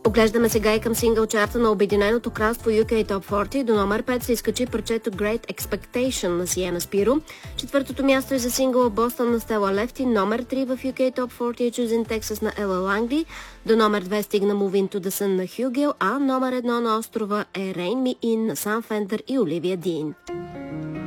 Оглеждаме сега и към сингъл чарта на Обединеното кралство UK Top 40. До номер 5 се изкачи парчето Great Expectation на Сиена Спиро. Четвъртото място е за сингъла Boston на Стела Лефти. Номер 3 в UK Top 40 е Choosing Texas на Ела Лангли. До номер 2 стигна Moving to the Sun на Хюгел, а номер 1 на острова е Rain Me In на Сам Фендър и Оливия Дин.